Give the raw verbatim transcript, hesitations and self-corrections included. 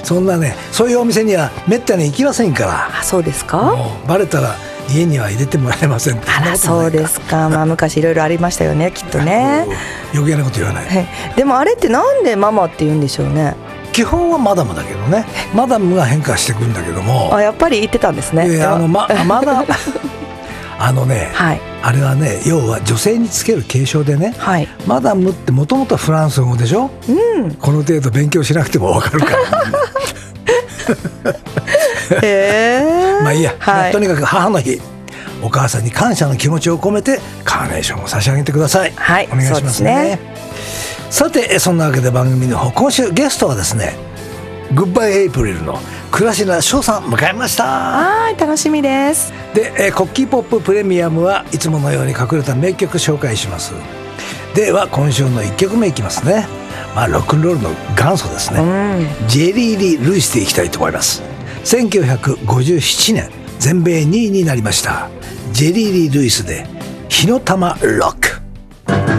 そんなね、そういうお店にはめったに行きませんから。 あ、そうですか。 もうバレたら家には入れてもらえません。 あら、そうですか。まあ昔いろいろありましたよね、きっとね。 余計なこと言わない。 でもあれってなんでママって言うんでしょうね。 基本はマダムだけどね、マダムが変化してくるんだけども。 あ、やっぱり言ってたんですね。 いや、あのままだあのね、はい、あれはね、要は女性につける敬称でね、はい、マダムってもともとフランス語でしょ、うん、この程度勉強しなくても分かるからへまあいいや、はい、とにかく母の日、お母さんに感謝の気持ちを込めてカーネーションを差し上げてください。はい、お願いしますね。さて、そんなわけで番組の方、今週ゲストはですね、グッバイエイプリルの倉科翔さん迎えました。 はい、楽しみです。 で、えー、コッキーポッププレミアムはいつものように隠れた名曲紹介します。では今週のいっきょくめいきますね。まあロックンロールの元祖ですね、うん、ジェリー・リー・ルイスでいきたいと思います。せんきゅうひゃくごじゅうななねん全米にいになりましたジェリー・リー・ルイスで火の玉ロック。